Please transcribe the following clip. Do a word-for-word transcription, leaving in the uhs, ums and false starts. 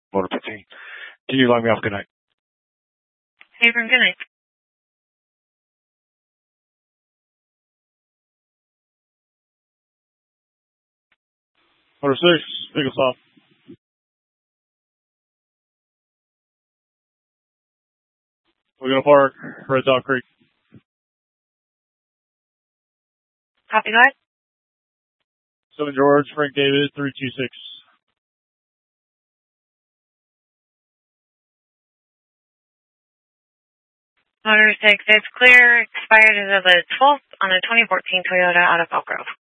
Motor fifteen. Can you line me off? Good night. Hey, from good night. Motor six, Eagle stop. We're gonna park Red Dog Creek. Copy, go ahead. Seven George, Frank David, three two six. Motor six, it's clear, expired as of the twelfth on a twenty fourteen Toyota out of Elk Grove.